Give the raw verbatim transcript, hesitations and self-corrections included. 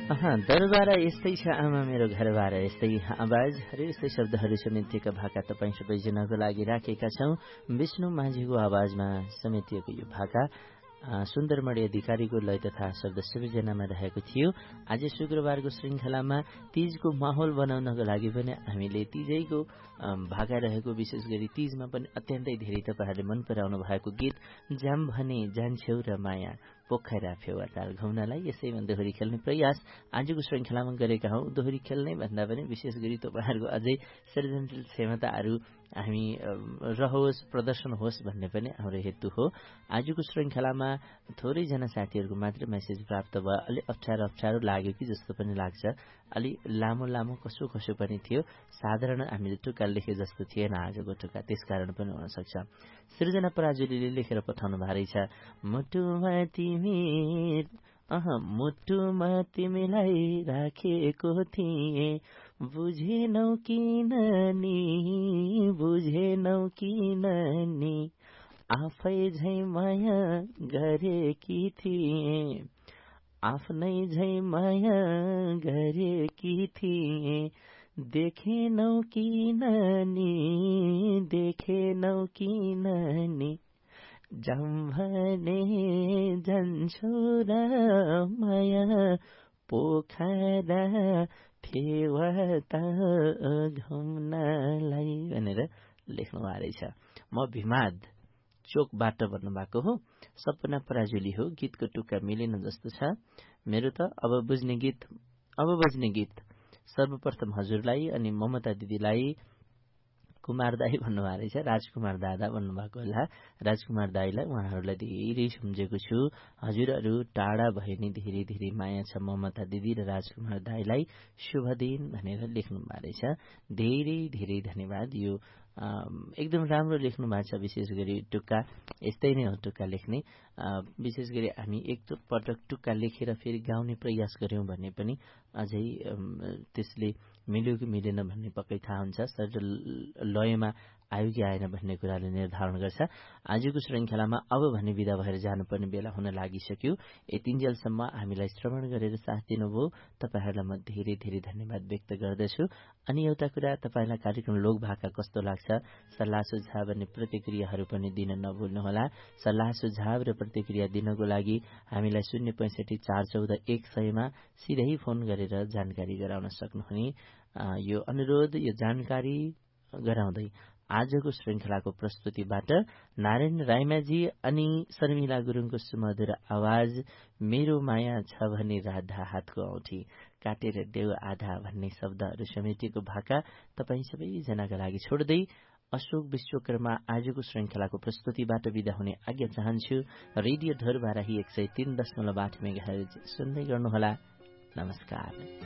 अहा दरबार यस्तै छ आमा मेरो घरबार यस्तै आवाजहरू यस्तै शब्दहरू समेटिएका भाका तपाईँ सबैजनाको लागि राखेका छौं। विष्णु माझीको आवाजमा समेटिएको यो भाका सुन्दरमणि अधिकारीको लय तथा शब्द सृजनामा रहेको थियो। आज शुक्रबारको श्रृंखलामा तीजको माहौल बनाउनको लागि पनि हामीले तीजैको भाका रहेको, विशेष गरी तीजमा पनि अत्यन्तै धेरै तपाईहरूले मन पराउनु भएको गीत जाम भने जान्छौ र माया पोखरा फेवा ताल घुम्नलाई यसैमा दोहोरी खेल्ने प्रयास आजको श्रृंखलामा गरेका हौं। दोहोरी खेल्ने भन्दा पनि विशेष गरी तपाईहरूको अझै सृजनशील क्षमताहरू हामी रहोस्, प्रदर्शन होस् भन्ने पनि हाम्रो हेतु हो। आजको श्रृंखलामा थोरैजना साथीहरूको मात्र मेसेज प्राप्त भयो। अलि अप्ठ्यारो अप्ठ्यारो लाग्यो कि जस्तो पनि लाग्छ। अलि लामो लामो कसो कसो पनि थियो। साधारण हामीले टुक्का लेखे जस्तो थिएन आजको टुक्का, त्यसकारण पनि हुन सक्छ। सृजना पराजुलीले लेखेर पठाउनु भएको रहेछ। मुटुमा तिमी अह मुटुमा तिमीलाई राखेको थिए, बुझेनौ किन नि बुझेनौ किन नि आफै झै माया गरेकी थिए, आफ्नै झै माया गरेकी थिए, देखेनौ किन नि देखेनौ किन नि जाम भने जान्छौ र माया पोखरा फेवा ताल घुम्नलाई भनेर लेख्नु भएको रहेछ। म भिमाद चोकबाट भन्नुभएको हो। सपना पराजुली हो। गीतको टुक्का मिलेन जस्तो छ मेरो त। अब बुझ्ने गीत अब बुझ्ने गीत सर्वप्रथम हजुरलाई अनि ममता दिदीलाई, कुमार दाई भन्नुभएको रहेछ, राजकुमार दादा भन्नुभएको होला। राजकुमार दाईलाई उहाँहरूलाई धेरै सम्झेको छु। हजुरहरू टाढा भए नि धेरै धेरै माया छ ममता दिदी र राजकुमार दाईलाई, शुभ दिन भनेर लेख्नु भएको रहेछ। धेरै धेरै धन्यवाद। यो एकदम राम्रो लेख्नु भएको छ। विशेष गरी टुक्का यस्तै नै हो, टुक्का लेख्ने। विशेष गरी हामी एक पटक टुक्का लेखेर फेरि गाउने प्रयास गर्यौं भने पनि अझै त्यसले मिल्यो कि मिलेन भन्ने पक्कै थाहा हुन्छ। सर लयमा आयो कि आएन भन्ने कुराले निर्धारण गर्छ। आजको श्रृंखलामा अब भने विदा भएर जानुपर्ने बेला हुन लागिसक्यो। यतिन्जेलसम्म हामीलाई श्रवण गरेर साथ दिनुभयो, तपाईहरूलाई म धेरै धेरै धन्यवाद व्यक्त गर्दछु। अनि एउटा कुरा, तपाईलाई कार्यक्रम लोक भाका कस्तो लाग्छ, सल्लाह सुझाव अनि प्रतिक्रियाहरू पनि दिन नभुल्नुहोला। सल्लाह सुझाव र प्रतिक्रिया दिनको लागि हामीलाई शून्य पैंसठी चार चौध एक सयमा सिधै फोन गरेर जानकारी गराउन सक्नुहुने यो अनुरोध, यो जानकारी गराउँदै आजको श्रृंखलाको प्रस्तुतिबाट नारायण रायमाझी अनि शर्मिला गुरुङको सुमधुर आवाज मेरो माया छ भने राधा हातको औँठी काटेर देऊ आधा भन्ने शब्दहरू समेटिएको भाका तपाईँ सबैजनाका लागि छोड्दै अशोक विश्वकर्मा आजको श्रृंखलाको प्रस्तुतिबाट विदा हुने आज्ञा चाहन्छु। रेडियो ढोरबाराही एक सय तीन दशमलव आठ मेगाहर्ज सुन्दै गर्नुहोला। नमस्कार।